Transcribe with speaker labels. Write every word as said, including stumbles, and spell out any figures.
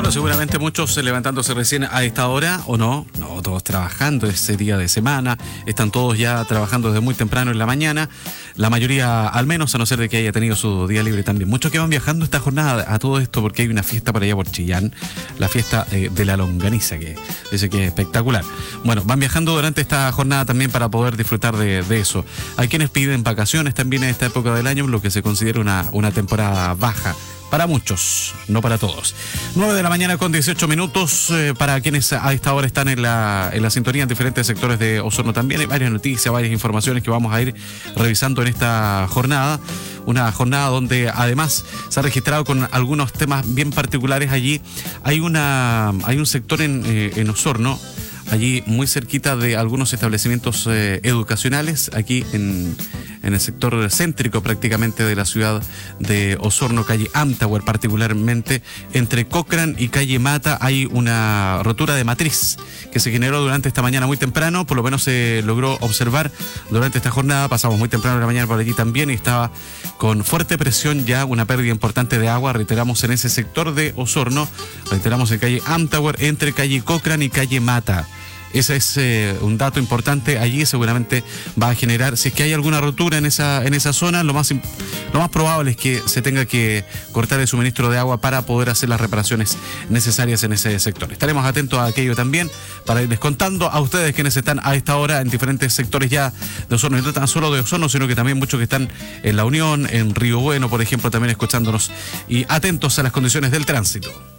Speaker 1: Bueno, seguramente muchos levantándose recién a esta hora, ¿o no? No, todos trabajando ese día de semana, están todos ya trabajando desde muy temprano en la mañana, la mayoría al menos, a no ser de que haya tenido su día libre también. Muchos que van viajando esta jornada a todo esto porque hay una fiesta por allá por Chillán, la fiesta eh, de la longaniza, que dice que es espectacular. Bueno, van viajando durante esta jornada también para poder disfrutar de, de eso. Hay quienes piden vacaciones también en esta época del año, lo que se considera una, una temporada baja. Para muchos, no para todos. nueve de la mañana con dieciocho minutos, eh, para quienes a esta hora están en la, en la sintonía en diferentes sectores de Osorno también. Hay varias noticias, varias informaciones que vamos a ir revisando en esta jornada. Una jornada donde además se ha registrado con algunos temas bien particulares allí. Hay, una, hay un sector en, eh, en Osorno, allí muy cerquita de algunos establecimientos eh, educacionales, aquí en, en el sector céntrico prácticamente de la ciudad de Osorno, calle Amtower particularmente, entre Cochrane y calle Mata hay una rotura de matriz que se generó durante esta mañana muy temprano, por lo menos se logró observar durante esta jornada. Pasamos muy temprano en la mañana por allí también y estaba con fuerte presión ya una pérdida importante de agua, reiteramos, en ese sector de Osorno, reiteramos en calle Amtower, entre calle Cochrane y calle Mata. Ese es eh, un dato importante. Allí seguramente va a generar, si es que hay alguna rotura en esa en esa zona, lo más lo más probable es que se tenga que cortar el suministro de agua para poder hacer las reparaciones necesarias en ese sector. Estaremos atentos a aquello también para irles contando a ustedes quienes están a esta hora en diferentes sectores ya de Osorno, y no tan solo de Osorno, sino que también muchos que están en La Unión, en Río Bueno, por ejemplo, también escuchándonos y atentos a las condiciones del tránsito.